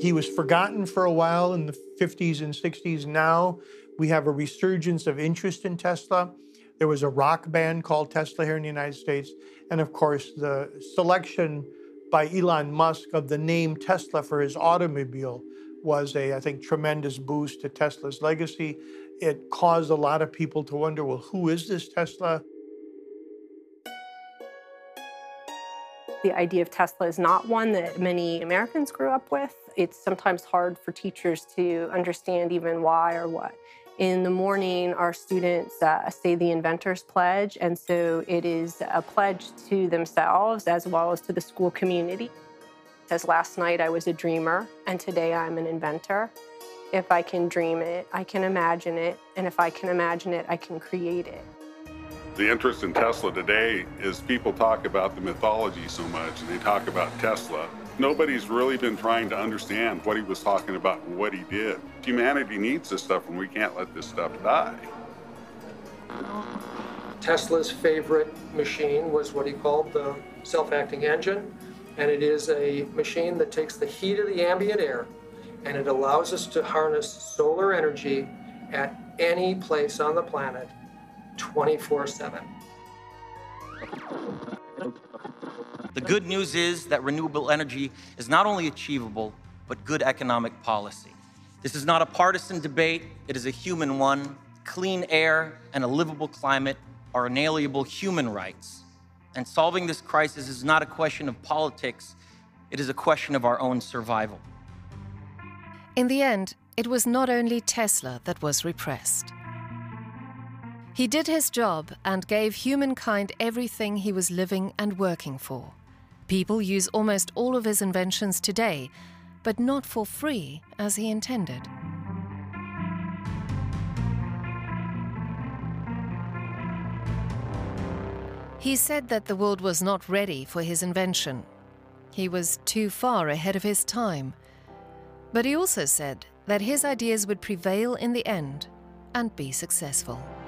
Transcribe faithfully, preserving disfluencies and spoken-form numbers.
He was forgotten for a while in the fifties and sixties. Now we have a resurgence of interest in Tesla. There was a rock band called Tesla here in the United States. And of course, the selection by Elon Musk of the name Tesla for his automobile was a, I think, tremendous boost to Tesla's legacy. It caused a lot of people to wonder, well, who is this Tesla? The idea of Tesla is not one that many Americans grew up with. It's sometimes hard for teachers to understand even why or what. In the morning, our students uh, say the Inventor's Pledge, and so it is a pledge to themselves as well as to the school community. It says, last night I was a dreamer, and today I'm an inventor. If I can dream it, I can imagine it, and if I can imagine it, I can create it. The interest in Tesla today is people talk about the mythology so much, and they talk about Tesla. Nobody's really been trying to understand what he was talking about and what he did. Humanity needs this stuff, and we can't let this stuff die. Tesla's favorite machine was what he called the self-acting engine, and it is a machine that takes the heat of the ambient air, and it allows us to harness solar energy at any place on the planet twenty-four seven. The good news is that renewable energy is not only achievable, but good economic policy. This is not a partisan debate, it is a human one. Clean air and a livable climate are inalienable human rights. And solving this crisis is not a question of politics, it is a question of our own survival. In the end, it was not only Tesla that was repressed. He did his job and gave humankind everything he was living and working for. People use almost all of his inventions today, but not for free as he intended. He said that the world was not ready for his invention. He was too far ahead of his time. But he also said that his ideas would prevail in the end and be successful.